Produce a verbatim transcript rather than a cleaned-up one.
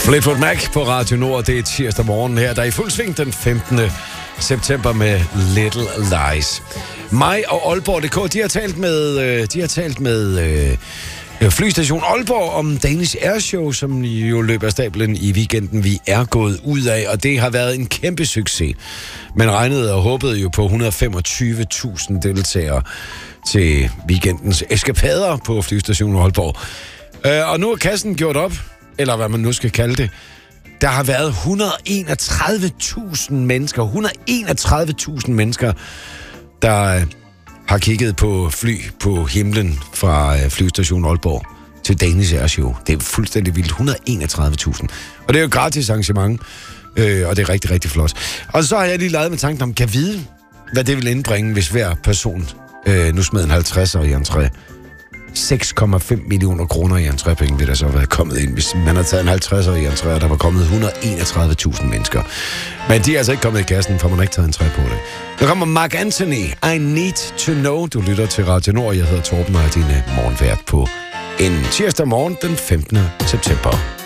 Fleetwood Mac på Radio Nord. Det er tirsdag morgen her, der er i fuld sving den femtende september med Little Lies. Mig og Aalborg punktum d k, de har talt med, de har talt med øh, flystation Aalborg om Danish Airshow, som jo løber af stablen i weekenden, vi er gået ud af, og det har været en kæmpe succes. Man regnede og håbede jo på et hundrede og femogtyve tusind deltagere til weekendens eskapader på flystationen Aalborg. Øh, og nu er kassen gjort op, eller hvad man nu skal kalde det. Der har været et hundrede og enogtredive tusind mennesker, et hundrede og enogtredive tusind mennesker, der har kigget på fly på himlen fra flystationen Aalborg til Danish Airshow. Det er fuldstændig vildt. et hundrede og enogtredive tusind. Og det er jo et gratis arrangement, øh, og det er rigtig, rigtig flot. Og så har jeg lige leget med tanken om, kan vide, hvad det vil indbringe, hvis hver person øh, nu smed en halvtredser i entré. seks komma fem millioner kroner i entrépenge vil der så være kommet ind, hvis man har taget en halvtredser i entré, og der var kommet et hundrede og enogtredive tusind mennesker. Men de er altså ikke kommet i kassen, for man har ikke taget entré på det. Nu kommer Mark Anthony, I Need to Know. Du lytter til Radio Nord. Jeg hedder Torben, og er din morgenvært på en tirsdag morgen den femtende september.